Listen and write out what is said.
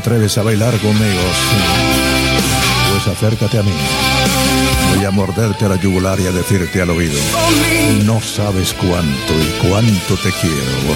atreves a bailar conmigo, sí, pues acércate a mí. Voy a morderte a la yugular y a decirte al oído: no sabes cuánto y cuánto te quiero.